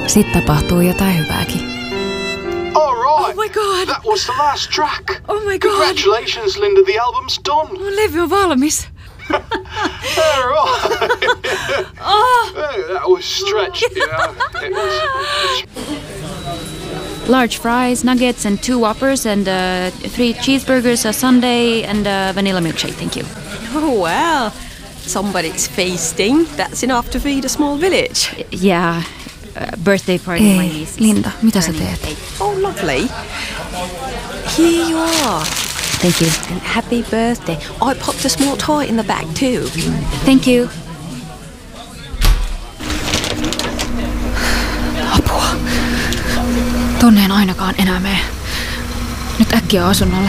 Sitten tapahtuu jotain hyvääkin. All right. Oh my god. That was the last track. Oh my god. Congratulations, Linda. The album's done. Mun levy on valmis. All right. That was stretched. Yeah. It was. Large fries, nuggets and 2 Whoppers and 3 cheeseburgers, a sundae and a vanilla milkshake, thank you. Oh, well. Somebody's feasting. That's enough to feed a small village. Yeah, birthday party my niece. Linda, mitä sä teet? Oh, lovely. Here you are. Thank you. And happy birthday. I popped a small toy in the bag too. Thank you. Apua. Tonne en ainakaan enää mene. Nyt äkkiä asunnolle.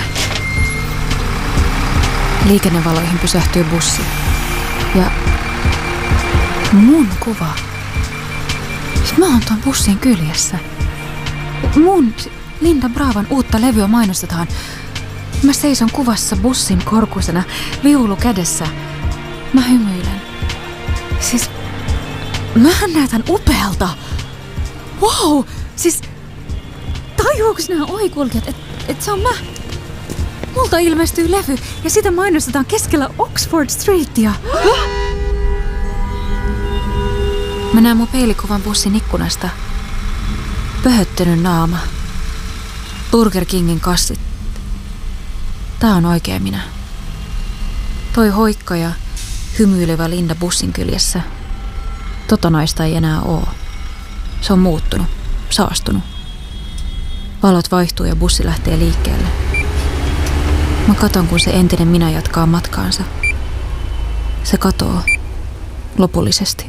Liikennevaloihin pysähtyy bussi. Ja mun kuva. Mä oon tuon bussin kyljessä. Mun Linda Bravan uutta levyä mainostetaan. Mä seison kuvassa bussin korkusena, viulu kädessä. Mä hymyilen. Siis, mähän näytän upealta. Wow! Siis, tajuuks nää ohikulkijat, et se on mä? Multa ilmestyy levy ja sitä mainostetaan keskellä Oxford Streetia. Mä näen mun peilikuvan bussin ikkunasta. Pöhöttynyt naama. Burger Kingin kassit. Tää on oikea minä. Toi hoikka ja hymyilevä Linda bussin kyljessä. Tota naista ei enää oo. Se on muuttunut, saastunut. Valot vaihtuu ja bussi lähtee liikkeelle. Mä katon, kun se entinen minä jatkaa matkaansa. Se katoo. Lopullisesti.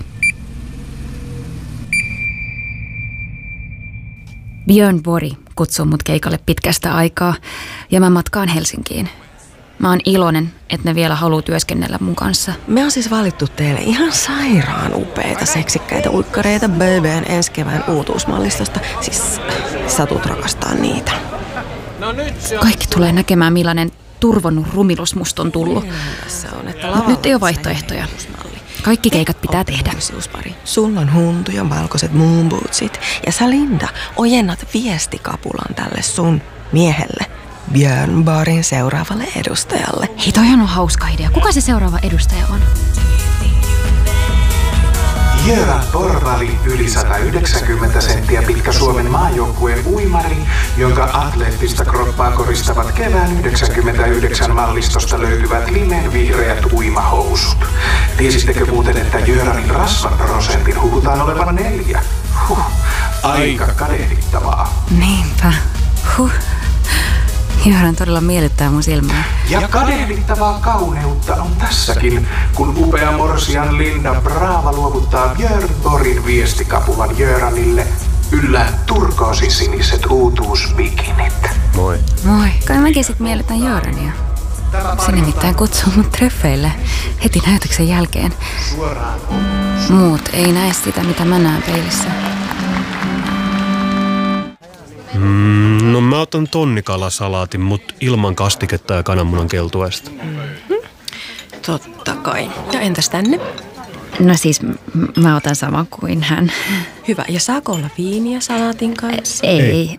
Björn Borg kutsuu mut keikalle pitkästä aikaa ja mä matkaan Helsinkiin. Mä oon iloinen, että ne vielä haluu työskennellä mun kanssa. Me on siis valittu teille ihan sairaan upeita, seksikkäitä uikkareita BBn ensi kevään uutuusmallistosta. Siis satut rakastaa niitä. Kaikki tulee näkemään, millainen turvonnut rumilus musta on tullut. Mut nyt ei ole vaihtoehtoja. Kaikki keikat pitää tehdä. Sulla on huntu ja valkoiset moonbootsit. Ja sä, Linda, ojennat viestikapulan tälle sun miehelle. Björn Borgin seuraavalle edustajalle. Hei, toi on hauska idea. Kuka se seuraava edustaja on? Göran Borgvall, yli 190 senttiä pitkä Suomen maajoukkueen uimari, jonka atleettista kroppaa koristavat kevään 1999 mallistosta löytyvät limenvihreät uimahousut. Tiesittekö muuten, että Göranin rasvaprosentin hukutaan olevan 4? Aika kadehdittavaa. Niinpä. Göran todella miellyttää mun silmää. Ja kadehdittavaa kauneutta on tässäkin, kun upea morsian Linda Brava luovuttaa Björn Borgin viestikapulan Göranille yllään turkoosisiniset uutuusbikinit. Moi. Moi. Kai mäkin sit miellytän Görania. Se nimittäin kutsuu mut treffeille heti näytöksen jälkeen. Muut ei näe sitä, mitä mä näen peilissä. No mä otan tonnikalassalaatin, mut ilman kastiketta ja kananmunan keltuaista. Totta kai. Ja entäs tänne? No siis mä otan saman kuin hän. Hyvä. Ja saako olla viiniä salaatin kanssa? Ei.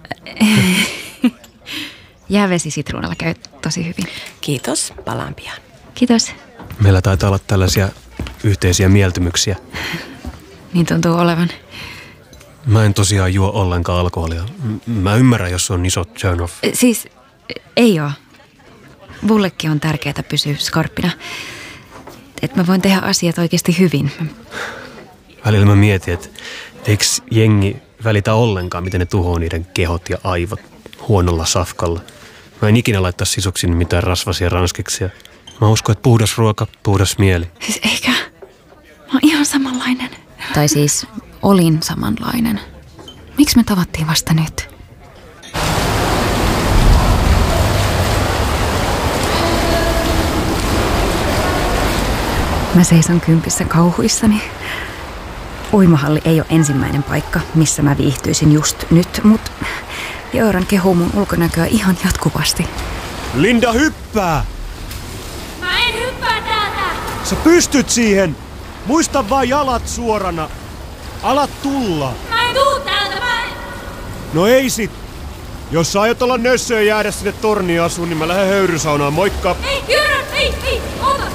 Jäävesi sitruunalla käy tosi hyvin. Kiitos. Palaan pian. Kiitos. Meillä taitaa olla tällaisia yhteisiä mieltymyksiä. Niin tuntuu olevan. Mä en tosiaan juo ollenkaan alkoholia. Mä ymmärrän, jos on iso turn off. Siis ei oo. Mullekin on tärkeää pysyä skarppina. Että mä voin tehdä asiat oikeasti hyvin. Välillä mä mietin, että eikö jengi välitä ollenkaan, miten ne tuhoaa niiden kehot ja aivot huonolla safkalla. Mä en ikinä laittaa sisuksiin mitään rasvasia ranskiksia. Mä uskon, että puhdas ruoka, puhdas mieli. Siis eikä. Mä oon ihan samanlainen. Tai siis olin samanlainen. Miksi me tavattiin vasta nyt? Mä seison kympissä kauhuissani. Uimahalli ei ole ensimmäinen paikka, missä mä viihtyisin just nyt, mutta Göran kehuu mun ulkonäköä ihan jatkuvasti. Linda, hyppää! Mä en hyppää täältä! Sä pystyt siihen! Muista vaan jalat suorana! Alat tulla! Mä en tuu täältä! No ei sit. Jos sä aiot olla nössöä jäädä sinne torniin asuun, niin mä lähden höyrysaunaan. Moikka! Hei, Jöran, hei, oota!